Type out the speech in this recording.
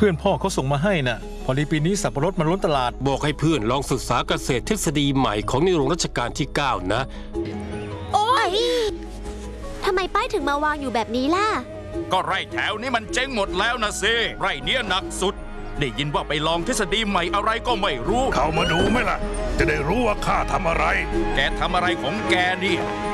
พื่อนพ่อเขาส่งมาให้น่ะพอดีปีนี้สับปะรดมันล้นตลาดบอกให้เพื่อนลองศึกษาเกษตรทฤษฎีใหม่ของในหลวงรัชกาลที่ 9นะโอ๊ยทำไมป้ายถึงมาวางอยู่แบบนี้ล่ะก็ไร่แถวนี้มันเจ๊งหมดแล้วนะสิไร่เนี้ยหนักสุดได้ยินว่าไปลองทฤษฎีใหม่อะไรก็ไม่รู้เข้ามาดูไหมล่ะจะได้รู้ว่าข้าทำอะไรแกทำอะไรของแกนี่